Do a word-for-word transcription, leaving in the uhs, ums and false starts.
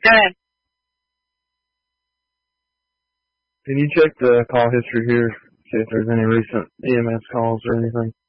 Go ahead. Can you check the call history here, see if there's any recent E M S calls or anything?